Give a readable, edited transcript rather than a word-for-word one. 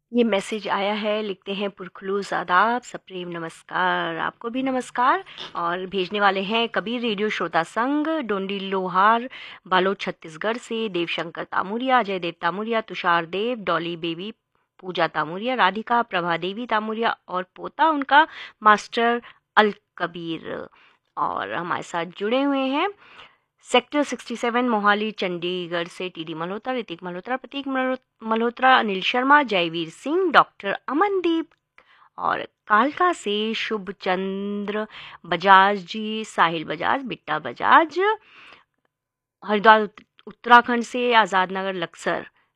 ये मैसेज आया है, लिखते हैं पुरखलूस आदाब, सप्रेम नमस्कार। आपको भी नमस्कार। और भेजने वाले हैं कबीर रेडियो श्रोता संघ, डोंडी लोहार, बालोद छत्तीसगढ़ से देवशंकर तामुरिया, अजय देव तामुरिया, तुषार देव, डॉली बेबी, पूजा तामुरिया, राधिका, प्रभा देवी तामुरिया और पोता उनका मास्टर अल कबीर। और हमारे साथ जुड़े हुए हैं सेक्टर 67 मोहाली चंडीगढ़ से टीडी मल्होत्रा, ऋतिक मल्होत्रा, प्रतीक मल्होत्रा, अनिल शर्मा, जयवीर सिंह, डॉक्टर अमनदीप और कालका से शुभ चंद्र बजाज जी, साहिल बजाज, बिट्टा बजाज, हरिद्वार उत्तराखंड से आजाद नगर लक्सर